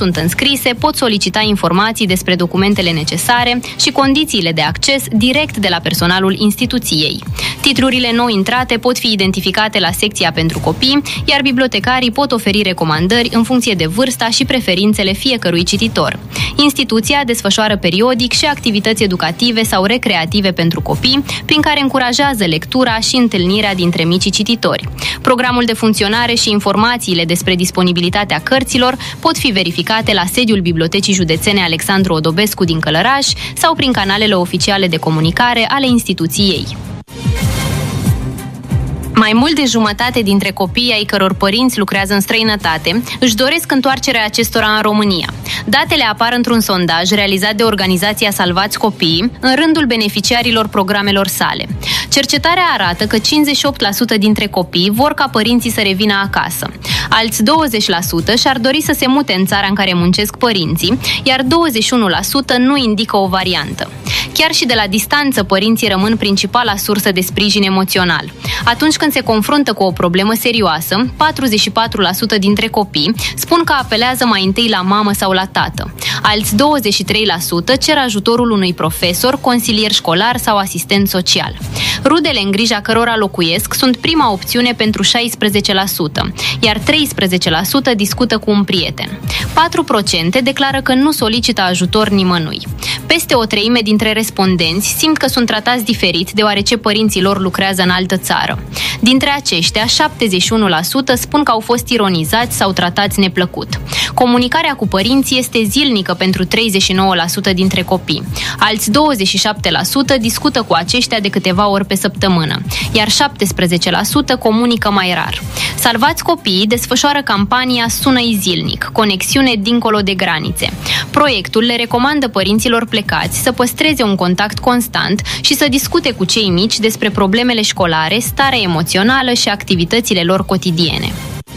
sunt înscrise pot solicita informații despre documentele necesare și condițiile de acces direct de la personalul instituției. Titlurile nou intrate pot fi identificate la secția pentru copii, iar bibliotecarii pot oferi recomandări în funcție de vârsta și preferințele fiecărui cititor. Instituția desfășoară periodic și activități educative sau recreative pentru copii, prin care încurajează lectura și întâlnirea dintre micii cititori. Programul de funcționare și informațiile despre disponibilitatea cărților pot fi verificate la sediul Bibliotecii Județene Alexandru Odobescu din Călăraș sau prin canalele oficiale de comunicare ale instituției. Mai mult de jumătate dintre copiii ai căror părinți lucrează în străinătate își doresc întoarcerea acestora în România. Datele apar într-un sondaj realizat de organizația Salvați Copiii în rândul beneficiarilor programelor sale. Cercetarea arată că 58% dintre copii vor ca părinții să revină acasă. Alți 20% și-ar dori să se mute în țara în care muncesc părinții, iar 21% nu indică o variantă. Chiar și de la distanță, părinții rămân principala sursă de sprijin emoțional. Atunci când se confruntă cu o problemă serioasă, 44% dintre copii spun că apelează mai întâi la mamă sau la tată. Alți 23% cer ajutorul unui profesor, consilier școlar sau asistent social. Rudele în grija cărora locuiesc sunt prima opțiune pentru 16%, iar 13% discută cu un prieten. 4% declară că nu solicită ajutor nimănui. Peste o treime dintre respondenți simt că sunt tratați diferit deoarece părinții lor lucrează în altă țară. Dintre aceștia, 71% spun că au fost ironizați sau tratați neplăcut. Comunicarea cu părinții este zilnică pentru 39% dintre copii. Alți 27% discută cu aceștia de câteva ori pe săptămână, iar 17% comunică mai rar. Salvați Copiii desfășoară campania Sună-i zilnic, conexiune dincolo de granițe. Proiectul le recomandă părinților plecați să păstreze un contact constant și să discute cu cei mici despre problemele școlare, starea emoțională și activitățile lor cotidiene.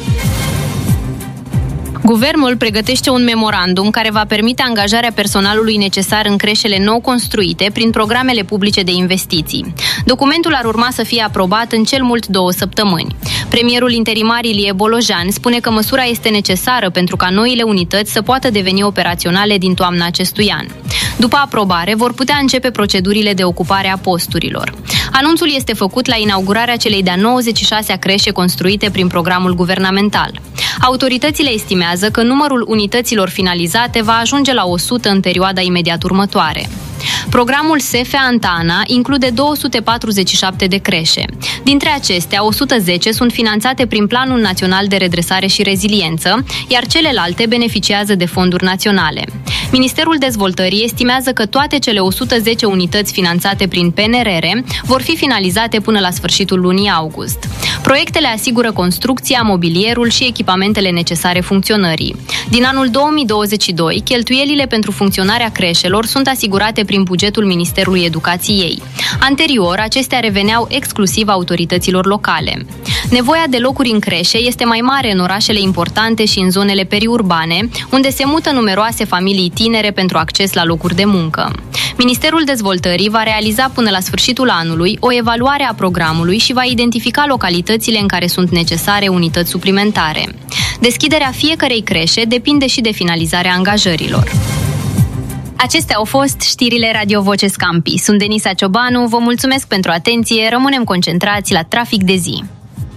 Guvernul pregătește un memorandum care va permite angajarea personalului necesar în creșele nou construite prin programele publice de investiții. Documentul ar urma să fie aprobat în cel mult 2 săptămâni. Premierul interimar Ilie Bolojan spune că măsura este necesară pentru ca noile unități să poată deveni operaționale din toamna acestui an. După aprobare, vor putea începe procedurile de ocupare a posturilor. Anunțul este făcut la inaugurarea celei de-a 96-a creșe construite prin programul guvernamental. Autoritățile estimează că numărul unităților finalizate va ajunge la 100 în perioada imediat următoare. Programul SEFE Antana include 247 de creșe. Dintre acestea, 110 sunt finanțate prin Planul Național de Redresare și Reziliență, iar celelalte beneficiază de fonduri naționale. Ministerul Dezvoltării estimează că toate cele 110 unități finanțate prin PNRR vor fi finalizate până la sfârșitul lunii august. Proiectele asigură construcția, mobilierul și echipamentele necesare funcționării. Din anul 2022, cheltuielile pentru funcționarea creșelor sunt asigurate prin bugetul Ministerului Educației. Anterior, acestea reveneau exclusiv autorităților locale. Nevoia de locuri în creșe este mai mare în orașele importante și în zonele periurbane, unde se mută numeroase familii tinere pentru acces la locuri de muncă. Ministerul Dezvoltării va realiza până la sfârșitul anului o evaluare a programului și va identifica localitățile în care sunt necesare unități suplimentare. Deschiderea fiecărei creșe depinde și de finalizarea angajărilor. Acestea au fost știrile Radio Voce Scampi. Sunt Denisa Ciobanu, vă mulțumesc pentru atenție, rămânem concentrați la Trafic de zi.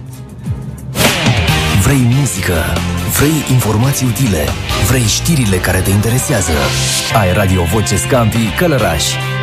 Vrei muzică? Vrei informații utile? Vrei știrile care te interesează? Ai Radio Voce Scampi Călăraș.